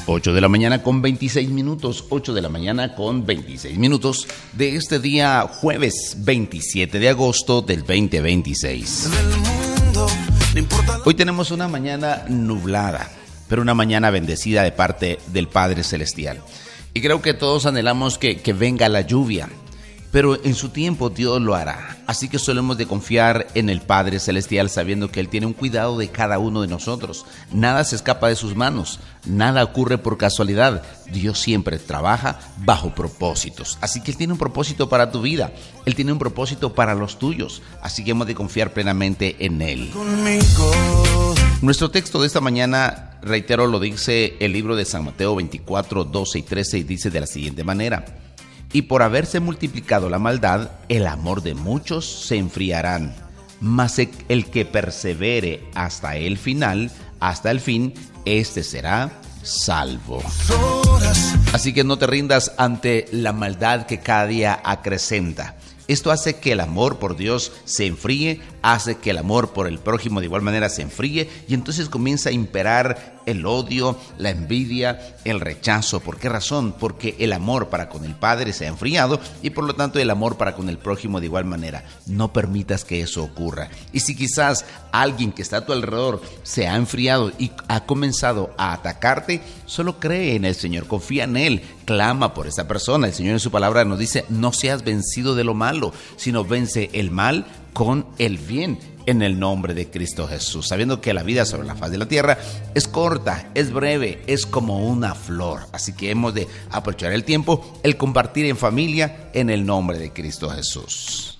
8 de la mañana con 26 minutos, 8 de la mañana con 26 minutos de este día jueves 27 de agosto del 2026. Hoy tenemos una mañana nublada, pero una mañana bendecida de parte del Padre Celestial. Y creo que todos anhelamos que venga la lluvia, pero en su tiempo Dios lo hará. Así que solemos de confiar en el Padre Celestial sabiendo que Él tiene un cuidado de cada uno de nosotros. Nada se escapa de sus manos, nada ocurre por casualidad. Dios siempre trabaja bajo propósitos. Así que Él tiene un propósito para tu vida, Él tiene un propósito para los tuyos. Así que hemos de confiar plenamente en Él. Nuestro texto de esta mañana, reitero, lo dice el libro de San Mateo 24, 12 y 13 y dice de la siguiente manera: y por haberse multiplicado la maldad, el amor de muchos se enfriarán. Mas el que persevere hasta el final, hasta el fin, este será salvo. Así que no te rindas ante la maldad que cada día acrecenta. Esto hace que el amor por Dios se enfríe, hace que el amor por el prójimo de igual manera se enfríe, y entonces comienza a imperar el odio, la envidia, el rechazo. ¿Por qué razón? Porque el amor para con el Padre se ha enfriado y por lo tanto el amor para con el prójimo de igual manera. No permitas que eso ocurra. Y si quizás alguien que está a tu alrededor se ha enfriado y ha comenzado a atacarte, solo cree en el Señor, confía en Él, clama por esa persona. El Señor en su palabra nos dice: no seas vencido de lo malo, sino vence el mal con el bien, en el nombre de Cristo Jesús, sabiendo que la vida sobre la faz de la tierra es corta, es breve, es como una flor. Así que hemos de aprovechar el tiempo, el compartir en familia, en el nombre de Cristo Jesús.